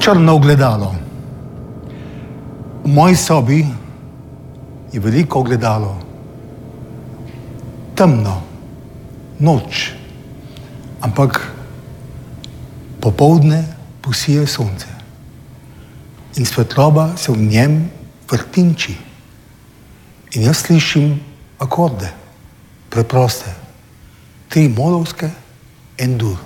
črno ogledalo. V moji sobi je veliko ogledalo. Temno, noč, ampak popoldne posije sonce in svetloba se v njem vrtinči. In jaz slišim akorde, preproste, 3 molovske, en dur.